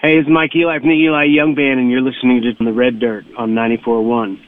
Hey, it's Mike Eli from the Eli Young Band, and you're listening to The Red Dirt on 94.1.